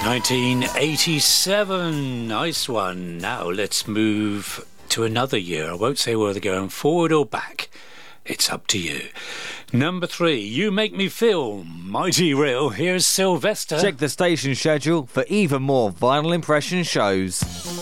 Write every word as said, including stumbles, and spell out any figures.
nineteen eighty-seven. Nice one. Now let's move to another year. I won't say whether going forward or back. It's up to you. Number three, You Make Me Feel Mighty Real. Here's Sylvester. Check the station schedule for even more Vinyl Impression shows.